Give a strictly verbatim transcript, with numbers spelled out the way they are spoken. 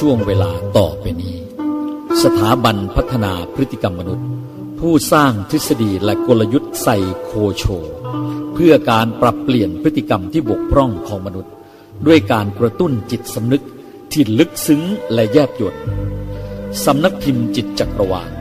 ช่วงเวลาต่อไปนี้สถาบันพัฒนาพฤติกรรมมนุษย์ผู้สร้างทฤษฎีและกลยุทธ์ไซโคโชเพื่อการปรับเปลี่ยนพฤติกรรมที่บกพร่องของมนุษย์ด้วยการกระตุ้นจิตสำนึกที่ลึกซึ้งและแยบยลสำนักพิมพ์จิตจักรวาล